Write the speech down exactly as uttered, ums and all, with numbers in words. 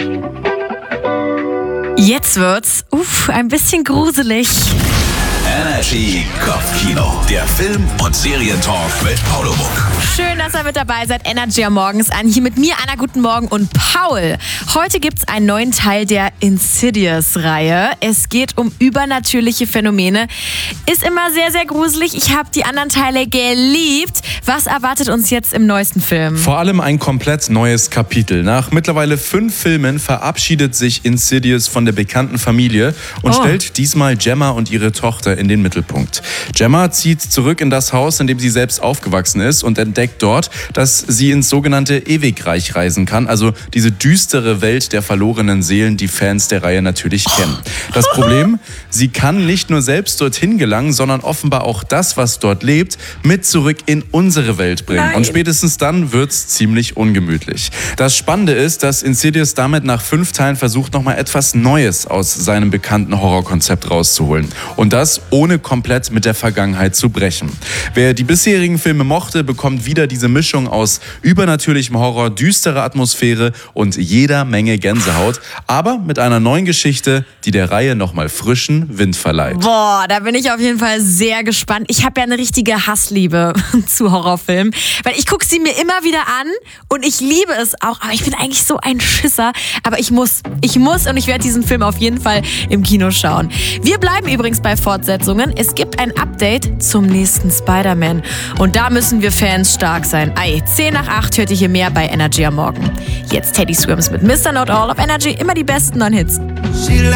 Jetzt wird's uff, ein bisschen gruselig. Energy Kopfkino, der Film- und Serientalk mit Paul Muck. Schön, dass ihr mit dabei seid. Energy am Morgens an. Hier mit mir, Anna, guten Morgen und Paul. Heute gibt's einen neuen Teil der Insidious-Reihe. Es geht um übernatürliche Phänomene. Ist immer sehr, sehr gruselig. Ich habe die anderen Teile geliebt. Was erwartet uns jetzt im neuesten Film? Vor allem ein komplett neues Kapitel. Nach mittlerweile fünf Filmen verabschiedet sich Insidious von der bekannten Familie und Oh. stellt diesmal Gemma und ihre Tochter in den Mittelpunkt. Gemma zieht zurück in das Haus, in dem sie selbst aufgewachsen ist und entdeckt dort, dass sie ins sogenannte Ewigreich reisen kann, also diese düstere Welt der verlorenen Seelen, die Fans der Reihe natürlich kennen. Das Problem, sie kann nicht nur selbst dorthin gelangen, sondern offenbar auch das, was dort lebt, mit zurück in unsere Welt bringen. Nein. Und spätestens dann wird's ziemlich ungemütlich. Das Spannende ist, dass Insidious damit nach fünf Teilen versucht, nochmal etwas Neues aus seinem bekannten Horrorkonzept rauszuholen. Und das ohne komplett mit der Vergangenheit zu brechen. Wer die bisherigen Filme mochte, bekommt wieder diese Mischung aus übernatürlichem Horror, düsterer Atmosphäre und jeder Menge Gänsehaut, aber mit einer neuen Geschichte, die der Reihe nochmal frischen Wind verleiht. Boah, da bin ich auf jeden Fall sehr gespannt. Ich habe ja eine richtige Hassliebe zu Horrorfilmen, weil ich gucke sie mir immer wieder an und ich liebe es auch, aber ich bin eigentlich so ein Schisser, aber ich muss, ich muss und ich werde diesen Film auf jeden Fall im Kino schauen. Wir bleiben übrigens bei Fortsetzungen. Es gibt ein Update zum nächsten Spider-Man und da müssen wir Fans stark sein. Ei, zehn nach acht hört ihr hier mehr bei Energy am Morgen. Jetzt Teddy Swims mit Mister Not All auf Energy, immer die besten neuen Hits.